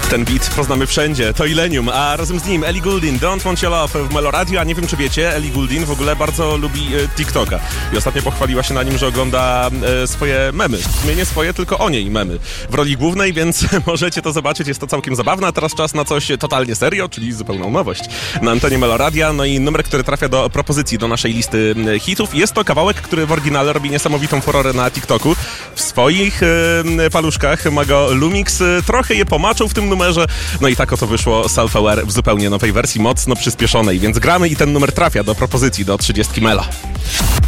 Ten beat poznamy wszędzie, to Illenium, a razem z nim Ellie Goulding, Don't Want Your Love w Meloradio, a nie wiem czy wiecie, Ellie Goulding w ogóle bardzo lubi TikToka i ostatnio pochwaliła się na nim, że ogląda swoje memy. W sumie nie swoje, tylko o niej memy. W roli głównej, więc możecie to zobaczyć, jest to całkiem zabawne, a teraz czas na coś totalnie serio, czyli zupełną nowość na antenie Meloradia, no i numer, który trafia do propozycji do naszej listy hitów. Jest to kawałek, który w oryginale robi niesamowitą furorę na TikToku. W swoich paluszkach ma go Lumix, trochę je pomaczył w tym numerze, no i tak oto wyszło Self-Aware w zupełnie nowej wersji, mocno przyspieszonej, więc gramy i ten numer trafia do propozycji do 30 Mela.